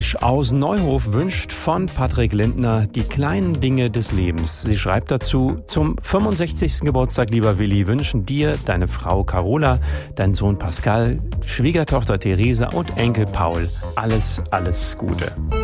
Mensch aus Neuhof wünscht von Patrick Lindner die kleinen Dinge des Lebens. Sie schreibt dazu: Zum 65. Geburtstag, lieber Willi, wünschen dir deine Frau Carola, dein Sohn Pascal, Schwiegertochter Theresa und Enkel Paul alles, alles Gute.